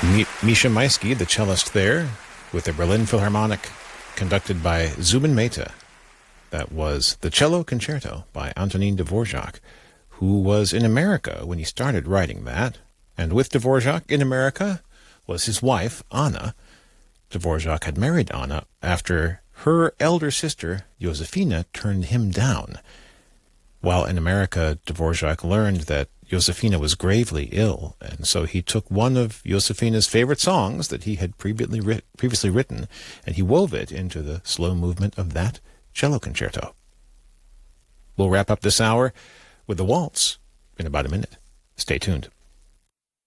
Misha Maisky, the cellist there, with the Berlin Philharmonic, conducted by Zubin Mehta. That was the Cello Concerto by Antonin Dvorak, who was in America when he started writing that. And with Dvorak in America was his wife, Anna. Dvorak had married Anna after her elder sister, Josefina, turned him down. While in America, Dvorak learned that Josefina was gravely ill, and so he took one of Josefina's favorite songs that he had previously written, and he wove it into the slow movement of that cello concerto. We'll wrap up this hour with the waltz in about a minute. Stay tuned.